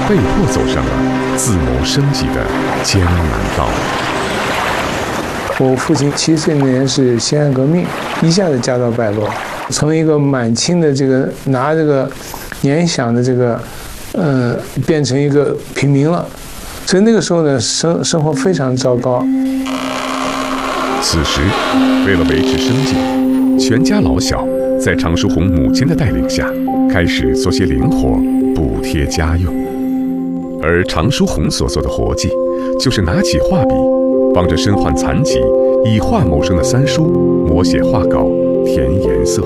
被迫走上了自谋生计的艰难道路。 我父亲70岁那年是辛亥革命，一下子家道败落，从一个满清的这个拿这个年饷的这个，变成一个平民了，所以那个时候呢，生活非常糟糕。 此时，为了维持生计，全家老小在常书鸿母亲的带领下，开始做些零活补贴家用。而常书鸿所做的活计，就是拿起画笔，帮着身患残疾、以画谋生的三叔摹写画稿、填颜色。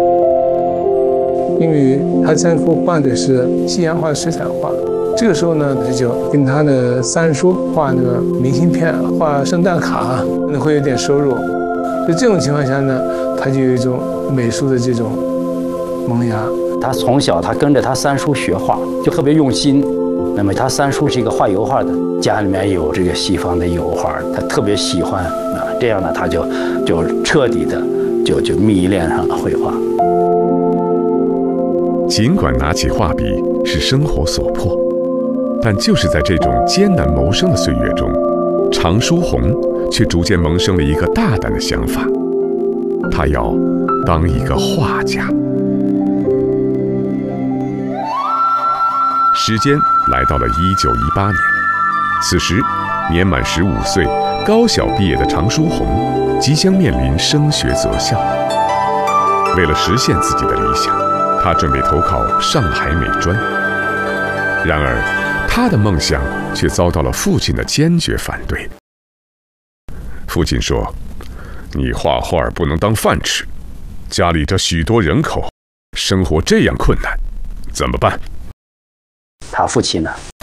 因为他三叔画的是西洋画、水彩画，这个时候呢，他就跟他的三叔画那个明信片、画圣诞卡，可能会有点收入。在这种情况下呢，他就有一种美术的这种萌芽。 他从小他跟着他三叔学画，就特别用心。那么他三叔是一个画油画的，家里面有这个西方的油画，他特别喜欢啊。这样呢，他就彻底的就迷恋上了绘画。 尽管拿起画笔是生活所迫，但就是在这种艰难谋生的岁月中，常书鸿却逐渐萌生了一个大胆的想法，他要当一个画家。时间来到了1918年，此时年满15岁、高小毕业的常书鸿即将面临升学择校。为了实现自己的理想，他准备投考上海美专。然而，他的梦想却遭到了父亲的坚决反对。父亲说：“你画画不能当饭吃，家里这许多人口，生活这样困难，怎么办？” 他父亲呢，